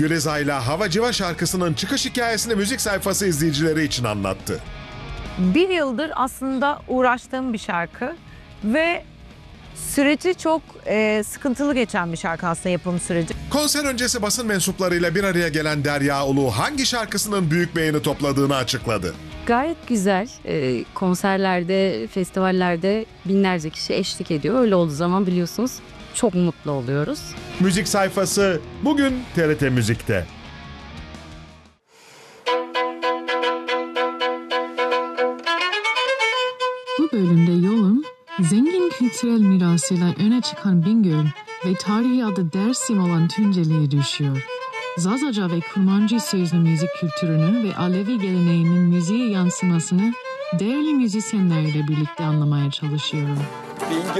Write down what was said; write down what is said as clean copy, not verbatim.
Gülizay'la Hava Civa şarkısının çıkış hikayesini müzik sayfası izleyicileri için anlattı. Bir yıldır aslında uğraştığım bir şarkı ve süreci çok sıkıntılı geçen bir şarkı aslında, yapım süreci. Konser öncesi basın mensuplarıyla bir araya gelen Derya Ulu hangi şarkısının büyük beğeni topladığını açıkladı. Gayet güzel. Konserlerde, festivallerde binlerce kişi eşlik ediyor. Öyle olduğu zaman biliyorsunuz çok mutlu oluyoruz. Müzik sayfası bugün TRT Müzik'te. Bu bölümde yolum, zengin kültürel mirasıyla öne çıkan Bingöl ve tarihi adı Dersim olan Tunceli'ye düşüyor. Zazaca ve Kurmancı sözlü müzik kültürünü ve Alevi geleneğinin müziğe yansımasını değerli müzisyenlerle birlikte anlamaya çalışıyorum.